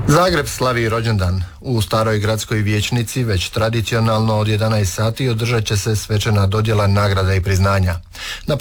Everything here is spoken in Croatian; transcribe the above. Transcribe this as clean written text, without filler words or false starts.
Zagreb slavi rođendan. U staroj gradskoj vijećnici već tradicionalno od 11 sati održat će se svečana dodjela nagrada i priznanja. Na